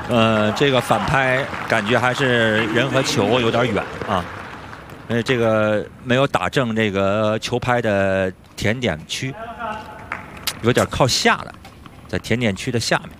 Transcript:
这个反拍感觉还是人和球有点远啊，这个没有打正这个球拍的甜点区，有点靠下了，在甜点区的下面。